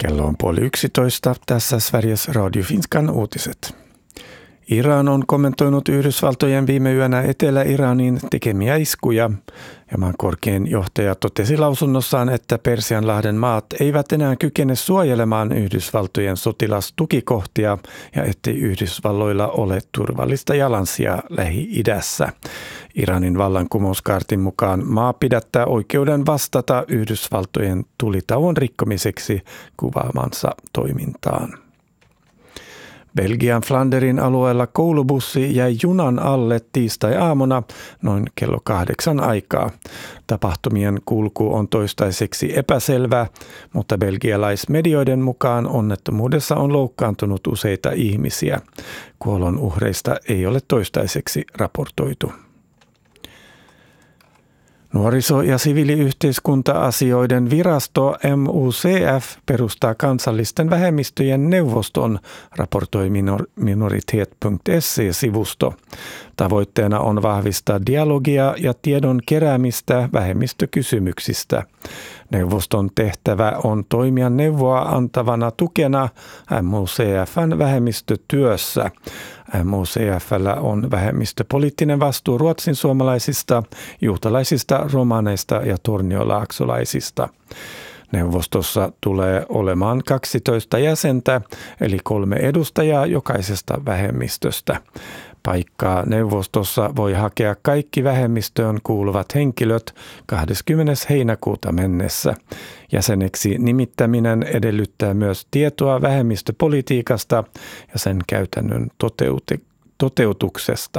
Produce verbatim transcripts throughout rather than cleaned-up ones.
Kello on puoli yksitoista. Tässä Sveriges Radio Finskan uutiset. Iran on kommentoinut Yhdysvaltojen viime yönä Etelä-Iranin tekemiä iskuja. Ja maan korkein johtaja totesi lausunnossaan, että Persianlahden maat eivät enää kykene suojelemaan Yhdysvaltojen sotilastukikohtia ja ettei Yhdysvalloilla ole turvallista jalansijaa Lähi-idässä. Iranin vallankumouskaartin mukaan maa pidättää oikeuden vastata Yhdysvaltojen tulitauon rikkomiseksi kuvaamansa toimintaan. Belgian Flanderin alueella koulubussi jäi junan alle tiistai-aamuna noin kello kahdeksan aikaa. Tapahtumien kulku on toistaiseksi epäselvää, mutta belgialaismedioiden mukaan onnettomuudessa on loukkaantunut useita ihmisiä. Kuolon uhreista ei ole toistaiseksi raportoitu. Nuoriso- ja siviiliyhteiskunta-asioiden virasto M U C F perustaa kansallisten vähemmistöjen neuvoston, raportoi minoritet piste se-sivusto. Tavoitteena on vahvistaa dialogia ja tiedon keräämistä vähemmistökysymyksistä. Neuvoston tehtävä on toimia neuvoa antavana tukena M U C F:n vähemmistötyössä. M U C F:llä on vähemmistöpoliittinen vastuu ruotsin suomalaisista, juutalaisista, romaneista ja torniolaaksolaisista. Neuvostossa tulee olemaan kaksitoista jäsentä, eli kolme edustajaa jokaisesta vähemmistöstä. Paikkaa neuvostossa voi hakea kaikki vähemmistöön kuuluvat henkilöt kahdeskymmenes heinäkuuta mennessä. Jäseneksi nimittäminen edellyttää myös tietoa vähemmistöpolitiikasta ja sen käytännön toteutu- toteutuksesta.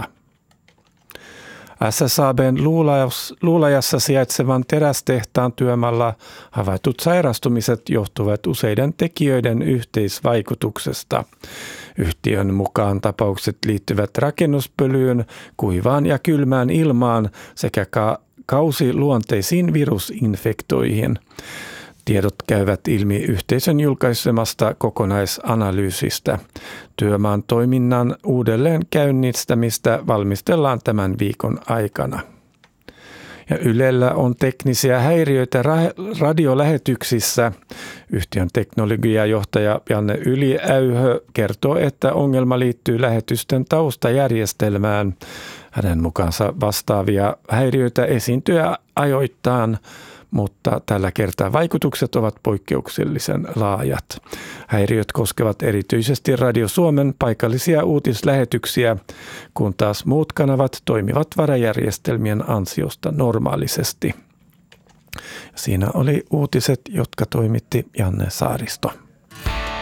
S S A B:n Luulajassa sijaitsevan terästehtaan työmaalla havaitut sairastumiset johtuvat useiden tekijöiden yhteisvaikutuksesta. Yhtiön mukaan tapaukset liittyvät rakennuspölyyn, kuivaan ja kylmään ilmaan sekä ka- kausiluonteisiin virusinfektoihin. Tiedot käyvät ilmi yhteisön julkaisemasta kokonaisanalyysistä. Työmaan toiminnan uudelleen käynnistämistä valmistellaan tämän viikon aikana. Ja Ylellä on teknisiä häiriöitä ra- radiolähetyksissä. Yhtiön teknologiajohtaja Janne Yliäyhö kertoo, että ongelma liittyy lähetysten taustajärjestelmään. Hänen mukaansa vastaavia häiriöitä esiintyy ajoittain, mutta tällä kertaa vaikutukset ovat poikkeuksellisen laajat. Häiriöt koskevat erityisesti Radio Suomen paikallisia uutislähetyksiä, kun taas muut kanavat toimivat varajärjestelmien ansiosta normaalisesti. Siinä oli uutiset, jotka toimitti Janne Saaristo.